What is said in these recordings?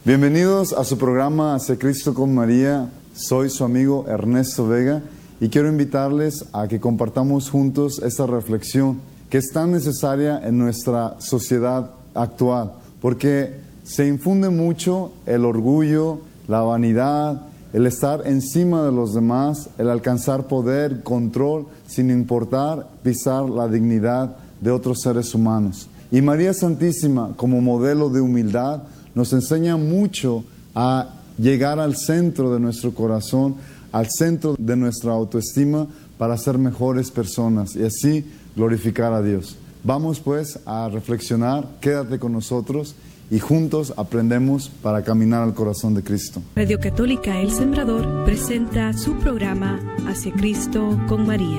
Bienvenidos a su programa Hacia Cristo con María. Soy su amigo Ernesto Vega y quiero invitarles a que compartamos juntos esta reflexión que es tan necesaria en nuestra sociedad actual, porque se infunde mucho el orgullo, la vanidad, el estar encima de los demás, el alcanzar poder, control, sin importar pisar la dignidad de otros seres humanos. Y María Santísima, como modelo de humildad, nos enseña mucho a llegar al centro de nuestro corazón, al centro de nuestra autoestima, para ser mejores personas y así glorificar a Dios. Vamos pues a reflexionar, quédate con nosotros y juntos aprendemos para caminar al corazón de Cristo. Radio Católica El Sembrador presenta su programa Hacia Cristo con María.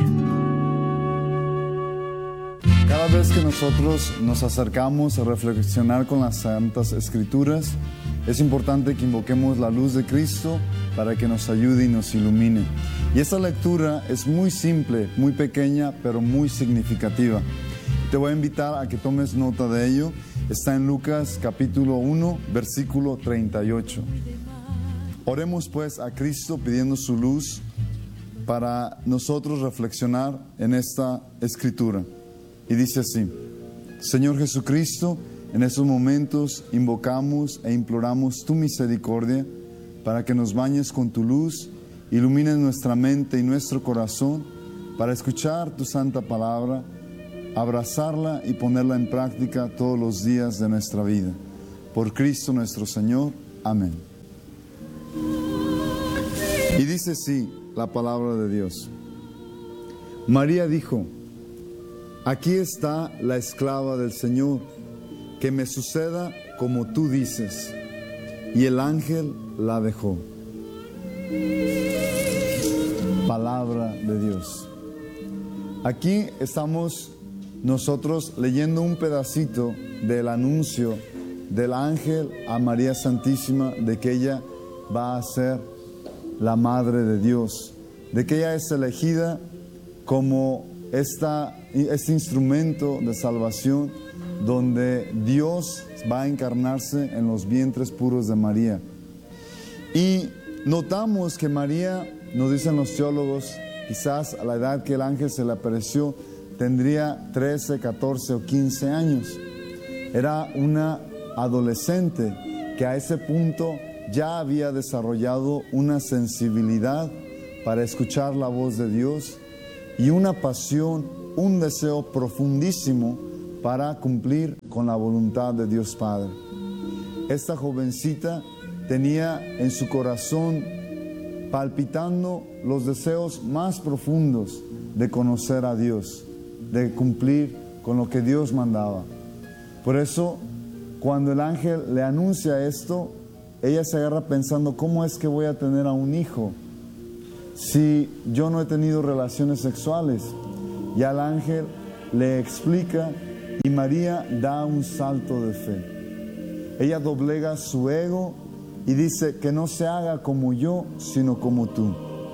Cada vez que nosotros nos acercamos a reflexionar con las Santas Escrituras, es importante que invoquemos la luz de Cristo para que nos ayude y nos ilumine. Y esta lectura es muy simple, muy pequeña, pero muy significativa. Te voy a invitar a que tomes nota de ello. Está en Lucas capítulo 1, versículo 38. Oremos pues a Cristo pidiendo su luz para nosotros reflexionar en esta escritura. Y dice así: Señor Jesucristo, en estos momentos invocamos e imploramos tu misericordia para que nos bañes con tu luz, ilumines nuestra mente y nuestro corazón para escuchar tu santa palabra, abrazarla y ponerla en práctica todos los días de nuestra vida. Por Cristo nuestro Señor. Amén. Y dice así la palabra de Dios. María dijo: Aquí está la esclava del Señor, que me suceda como tú dices. Y el ángel la dejó. Palabra de Dios. Aquí estamos nosotros leyendo un pedacito del anuncio del ángel a María Santísima de que ella va a ser la Madre de Dios, de que ella es elegida como este instrumento de salvación donde Dios va a encarnarse en los vientres puros de María. Y notamos que María, nos dicen los teólogos, quizás a la edad que el ángel se le apareció, tendría 13, 14 o 15 años. Era una adolescente que a ese punto ya había desarrollado una sensibilidad para escuchar la voz de Dios y una pasión, un deseo profundísimo para cumplir con la voluntad de Dios Padre. Esta jovencita tenía en su corazón palpitando los deseos más profundos de conocer a Dios, de cumplir con lo que Dios mandaba. Por eso, cuando el ángel le anuncia esto, ella se agarra pensando: ¿cómo es que voy a tener a un hijo si yo no he tenido relaciones sexuales? Y al ángel le explica y María da un salto de fe. Ella doblega su ego y dice: que no se haga como yo, sino como tú.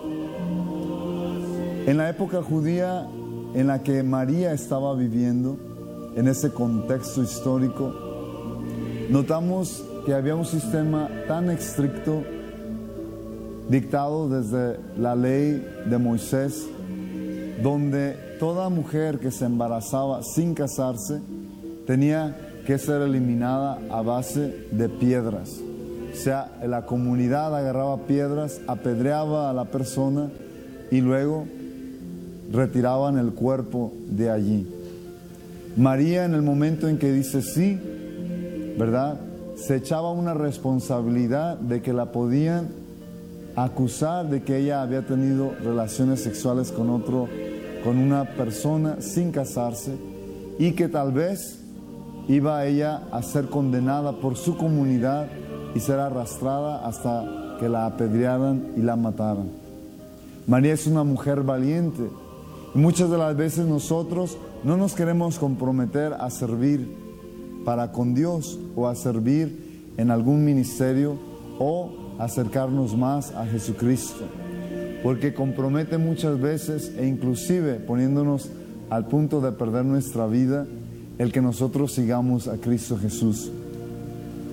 En la época judía en la que María estaba viviendo, en ese contexto histórico, notamos que había un sistema tan estricto dictado desde la ley de Moisés, donde toda mujer que se embarazaba sin casarse tenía que ser eliminada a base de piedras. O sea, la comunidad agarraba piedras, apedreaba a la persona y luego retiraban el cuerpo de allí. María, en el momento en que dice sí, ¿verdad?, se echaba una responsabilidad de que la podían acusar de que ella había tenido relaciones sexuales con una persona sin casarse y que tal vez iba ella a ser condenada por su comunidad y ser arrastrada hasta que la apedrearan y la mataran. María es una mujer valiente y muchas de las veces nosotros no nos queremos comprometer a servir para con Dios o a servir en algún ministerio o acercarnos más a Jesucristo, porque compromete muchas veces e inclusive poniéndonos al punto de perder nuestra vida el que nosotros sigamos a Cristo Jesús.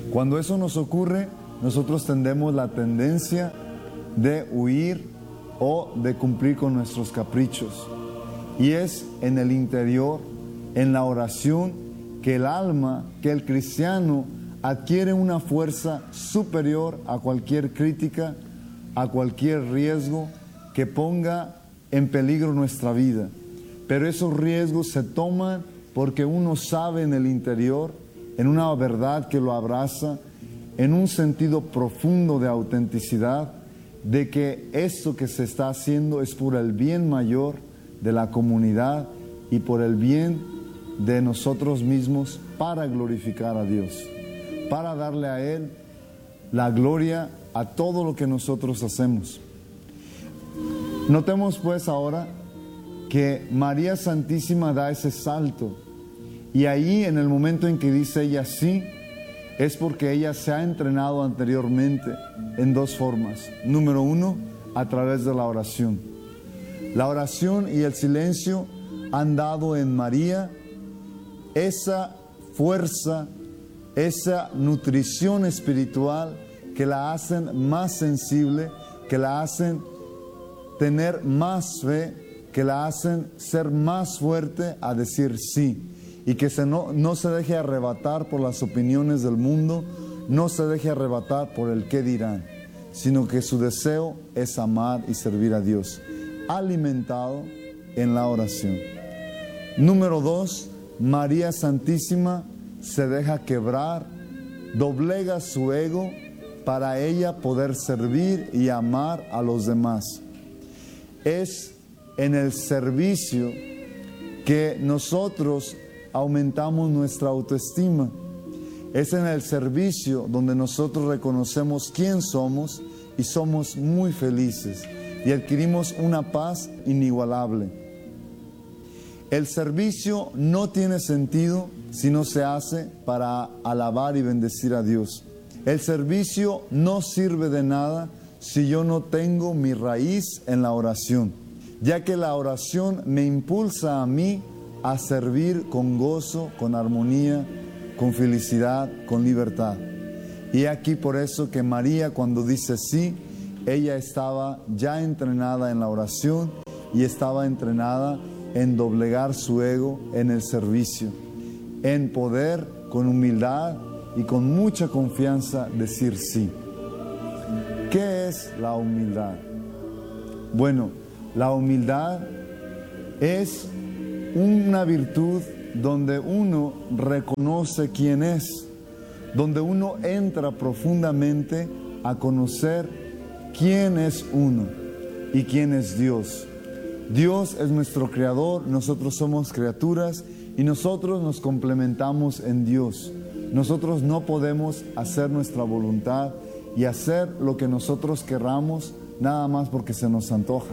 Cuando eso nos ocurre, nosotros tendemos la tendencia de huir o de cumplir con nuestros caprichos. Y es en el interior, en la oración, que el alma, que el cristiano adquiere una fuerza superior a cualquier crítica, a cualquier riesgo que ponga en peligro nuestra vida. Pero esos riesgos se toman porque uno sabe en el interior, en una verdad que lo abraza, en un sentido profundo de autenticidad, de que esto que se está haciendo es por el bien mayor de la comunidad y por el bien de nosotros mismos, para glorificar a Dios, para darle a Él la gloria a todo lo que nosotros hacemos. Notemos pues ahora que María Santísima da ese salto, y ahí en el momento en que dice ella sí, es porque ella se ha entrenado anteriormente en dos formas. Número uno, a través de la oración. La oración y el silencio han dado en María esa fuerza, esa nutrición espiritual que la hacen más sensible, que la hacen tener más fe, que la hacen ser más fuerte a decir sí. Y que no se deje arrebatar por las opiniones del mundo, no se deje arrebatar por el qué dirán, sino que su deseo es amar y servir a Dios, alimentado en la oración. Número dos, María Santísima se deja quebrar, doblega su ego para ella poder servir y amar a los demás. Es en el servicio que nosotros aumentamos nuestra autoestima. Es en el servicio donde nosotros reconocemos quién somos y somos muy felices y adquirimos una paz inigualable. El servicio no tiene sentido si no se hace para alabar y bendecir a Dios. El servicio no sirve de nada si yo no tengo mi raíz en la oración, ya que la oración me impulsa a mí a servir con gozo, con armonía, con felicidad, con libertad. Y aquí por eso que María, cuando dice sí, ella estaba ya entrenada en la oración y estaba entrenada en doblegar su ego en el servicio, en poder con humildad y con mucha confianza decir sí. ¿Qué es la humildad? Bueno, la humildad es una virtud donde uno reconoce quién es, donde uno entra profundamente a conocer quién es uno y quién es Dios. Dios es nuestro creador, nosotros somos criaturas y nosotros nos complementamos en Dios. Nosotros no podemos hacer nuestra voluntad y hacer lo que nosotros querramos nada más porque se nos antoja.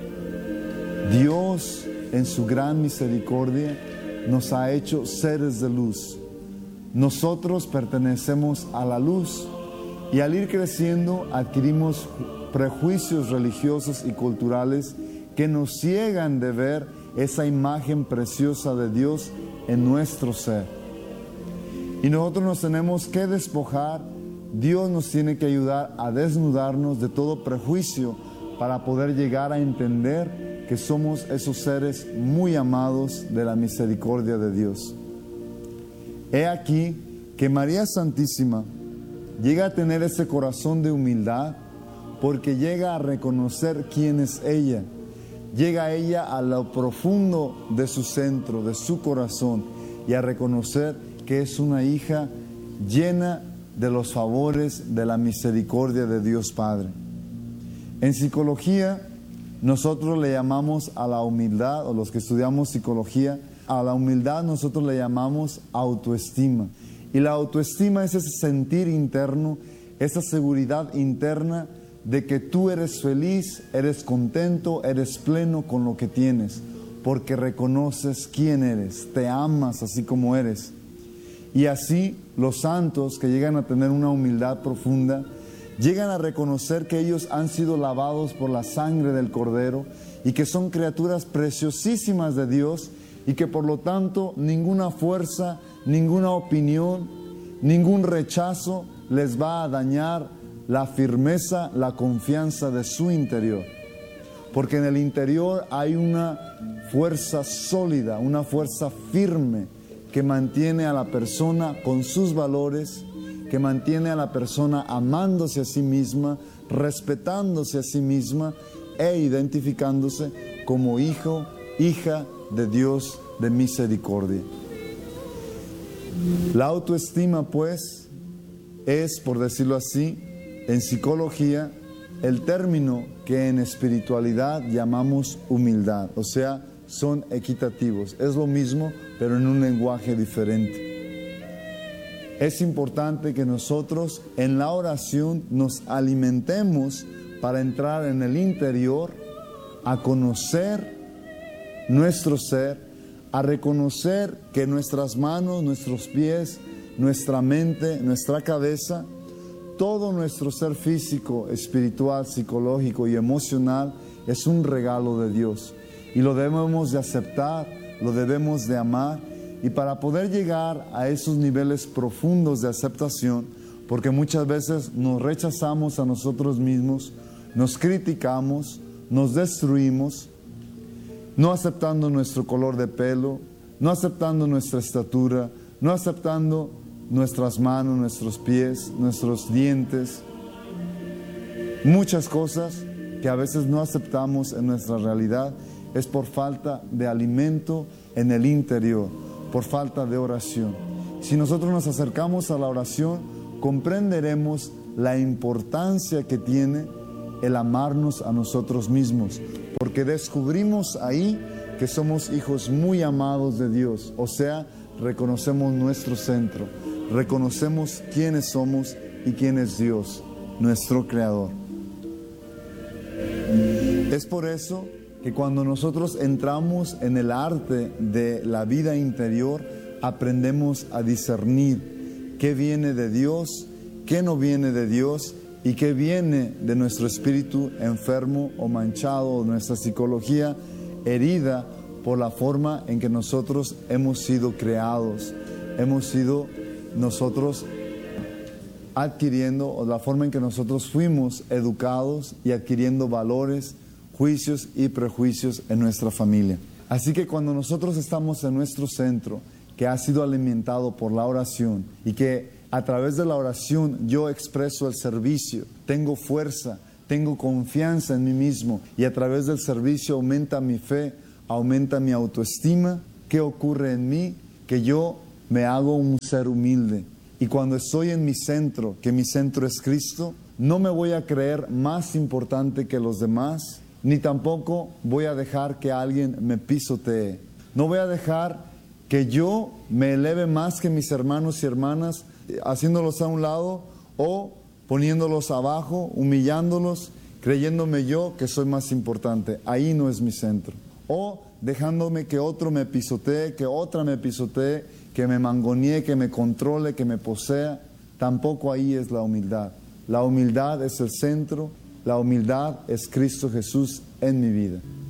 Dios, en su gran misericordia, nos ha hecho seres de luz. Nosotros pertenecemos a la luz y al ir creciendo adquirimos prejuicios religiosos y culturales que nos ciegan de ver esa imagen preciosa de Dios en nuestro ser. Y nosotros nos tenemos que despojar. Dios nos tiene que ayudar a desnudarnos de todo prejuicio para poder llegar a entender que somos esos seres muy amados de la misericordia de Dios. He aquí que María Santísima llega a tener ese corazón de humildad porque llega a reconocer quién es ella. Llega ella a lo profundo de su centro, de su corazón, y a reconocer que es una hija llena de los favores de la misericordia de Dios Padre. En psicología, nosotros le llamamos a la humildad, o los que estudiamos psicología, a la humildad nosotros le llamamos autoestima. Y la autoestima es ese sentir interno, esa seguridad interna de que tú eres feliz, eres contento, eres pleno con lo que tienes, porque reconoces quién eres, te amas así como eres. Y así los santos que llegan a tener una humildad profunda, llegan a reconocer que ellos han sido lavados por la sangre del Cordero y que son criaturas preciosísimas de Dios y que por lo tanto ninguna fuerza, ninguna opinión, ningún rechazo les va a dañar la firmeza, la confianza de su interior. Porque en el interior hay una fuerza sólida, una fuerza firme que mantiene a la persona con sus valores, que mantiene a la persona amándose a sí misma, respetándose a sí misma e identificándose como hijo, hija de Dios de misericordia. La autoestima, pues, es, por decirlo así, en psicología, el término que en espiritualidad llamamos humildad, o sea, son equitativos. Es lo mismo, pero en un lenguaje diferente. Es importante que nosotros en la oración nos alimentemos para entrar en el interior, a conocer nuestro ser, a reconocer que nuestras manos, nuestros pies, nuestra mente, nuestra cabeza, todo nuestro ser físico, espiritual, psicológico y emocional es un regalo de Dios. Y lo debemos de aceptar, lo debemos de amar. Y para poder llegar a esos niveles profundos de aceptación, porque muchas veces nos rechazamos a nosotros mismos, nos criticamos, nos destruimos, no aceptando nuestro color de pelo, no aceptando nuestra estatura, no aceptando nuestras manos, nuestros pies, nuestros dientes, muchas cosas que a veces no aceptamos en nuestra realidad, es por falta de alimento en el interior, por falta de oración. Si nosotros nos acercamos a la oración, comprenderemos la importancia que tiene el amarnos a nosotros mismos, porque descubrimos ahí que somos hijos muy amados de Dios, o sea, reconocemos nuestro centro, reconocemos quiénes somos y quién es Dios, nuestro Creador. Es por eso que cuando nosotros entramos en el arte de la vida interior, aprendemos a discernir qué viene de Dios, qué no viene de Dios y qué viene de nuestro espíritu enfermo o manchado, o nuestra psicología herida por la forma en que nosotros hemos sido creados, hemos sido nosotros adquiriendo, o la forma en que nosotros fuimos educados y adquiriendo valores, juicios y prejuicios en nuestra familia. Así que cuando nosotros estamos en nuestro centro, que ha sido alimentado por la oración y que a través de la oración yo expreso el servicio, tengo fuerza, tengo confianza en mí mismo y a través del servicio aumenta mi fe, aumenta mi autoestima, ¿qué ocurre en mí? Que yo me hago un ser humilde. Y cuando estoy en mi centro, que mi centro es Cristo, no me voy a creer más importante que los demás, ni tampoco voy a dejar que alguien me pisotee. No voy a dejar que yo me eleve más que mis hermanos y hermanas, haciéndolos a un lado o poniéndolos abajo, humillándolos, creyéndome yo que soy más importante. Ahí no es mi centro. O dejándome que otro me pisotee, que otra me pisotee, que me mangonee, que me controle, que me posea. Tampoco ahí es la humildad. La humildad es el centro, la humildad es Cristo Jesús en mi vida.